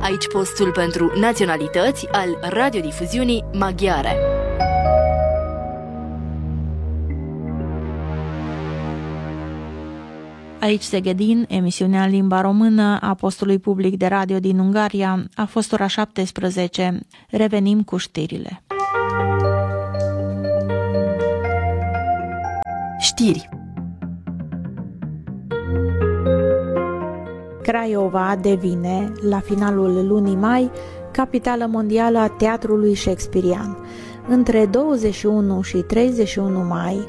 Aici postul pentru naționalități al radiodifuziunii maghiare. Aici Szegedin, emisiunea în limba română a postului public de radio din Ungaria, a fost ora 17. Revenim cu știrile. Știri. Craiova devine, la finalul lunii mai, capitală mondială a teatrului shakespearian. Între 21 și 31 mai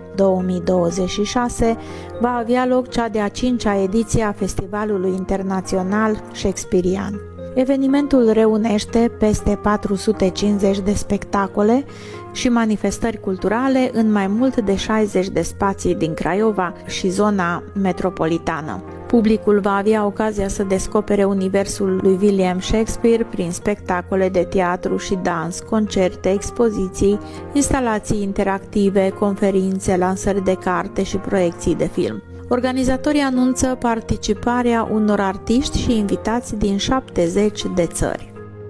2026 va avea loc cea de-a 5-a ediție a Festivalului Internațional Shakespearian. Evenimentul reunește peste 450 de spectacole și manifestări culturale în mai mult de 60 de spații din Craiova și zona metropolitană. Publicul va avea ocazia să descopere universul lui William Shakespeare prin spectacole de teatru și dans, concerte, expoziții, instalații interactive, conferințe, lansări de carte și proiecții de film. Organizatorii anunță participarea unor artiști și invitați din 70 de țări.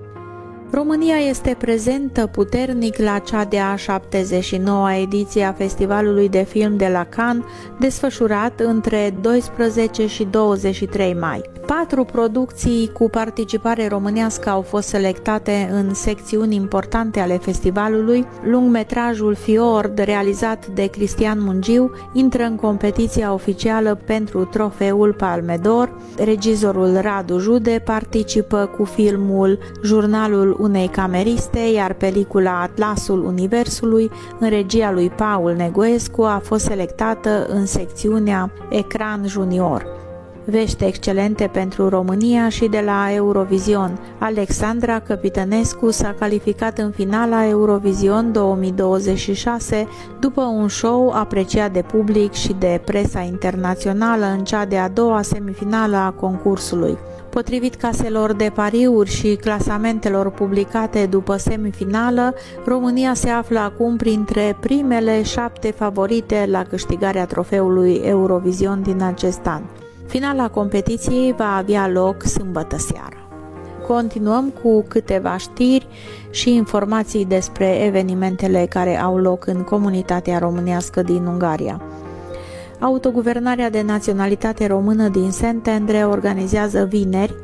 România este prezentă puternic la cea de-a 79-a ediție a Festivalului de Film de la Cannes, desfășurat între 12 și 23 mai. 4 producții cu participare românească au fost selectate în secțiuni importante ale festivalului. Lungmetrajul Fiord, realizat de Cristian Mungiu, intră în competiția oficială pentru trofeul Palme d'Or. Regizorul Radu Jude participă cu filmul Jurnalul unei cameriste, iar pelicula Atlasul Universului, în regia lui Paul Negoescu, a fost selectată în secțiunea Ecran Junior. Vești excelente pentru România și de la Eurovision. Alexandra Căpitănescu s-a calificat în finala Eurovision 2026 după un show apreciat de public și de presa internațională în cea de-a doua semifinală a concursului. Potrivit caselor de pariuri și clasamentelor publicate după semifinală, România se află acum printre primele 7 favorite la câștigarea trofeului Eurovision din acest an. Finala competiției va avea loc sâmbătă seara. Continuăm cu câteva știri și informații despre evenimentele care au loc în comunitatea românească din Ungaria. Autoguvernarea de naționalitate română din Szentendre organizează vineri,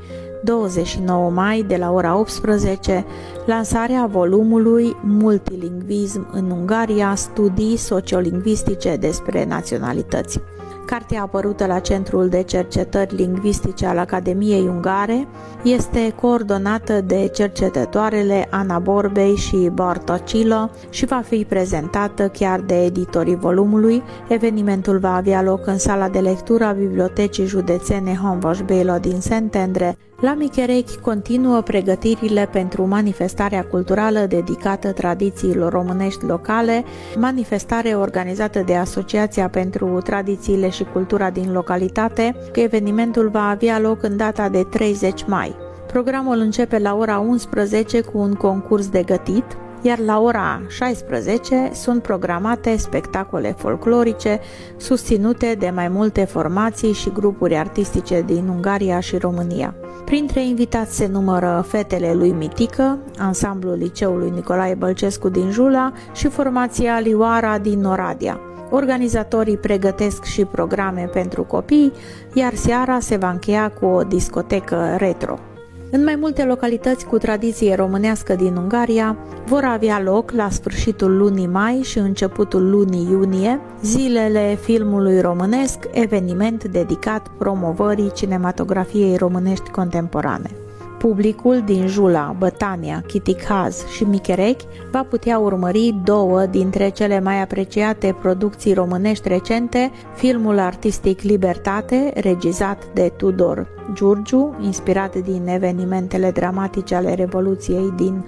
29 mai, de la ora 18, lansarea volumului Multilingvism în Ungaria, studii sociolingvistice despre naționalități. Cartea apărută la Centrul de Cercetări Lingvistice al Academiei Ungare este coordonată de cercetătoarele Ana Borbei și Bartocilo și va fi prezentată chiar de editorii volumului. Evenimentul va avea loc în sala de lectură a Bibliotecii Județene Honvos-Béla din Szentendre. La Micherechi continuă pregătirile pentru manifestarea culturală dedicată tradițiilor românești locale, manifestare organizată de Asociația pentru Tradițiile și Cultura din localitate. Evenimentul va avea loc în data de 30 mai. Programul începe la ora 11 cu un concurs de gătit, iar la ora 16 sunt programate spectacole folclorice susținute de mai multe formații și grupuri artistice din Ungaria și România. Printre invitați se numără Fetele lui Mitică, ansamblul Liceului Nicolae Bălcescu din Jula și formația Lioara din Oradea. Organizatorii pregătesc și programe pentru copii, iar seara se va încheia cu o discotecă retro. În mai multe localități cu tradiție românească din Ungaria vor avea loc la sfârșitul lunii mai și începutul lunii iunie Zilele Filmului Românesc, eveniment dedicat promovării cinematografiei românești contemporane. Publicul din Jula, Bătania, Chiticaz și Micherechi va putea urmări 2 dintre cele mai apreciate producții românești recente, filmul artistic Libertate, regizat de Tudor Giurgiu, inspirat din evenimentele dramatice ale Revoluției din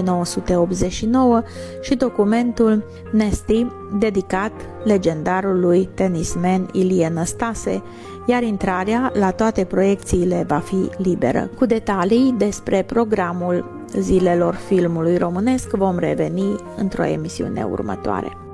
1989, și documentul Nesti, dedicat legendarului tenismen Ilie Năstase, iar intrarea la toate proiecțiile va fi liberă. Cu detalii despre programul Zilelor Filmului Românesc vom reveni într-o emisiune următoare.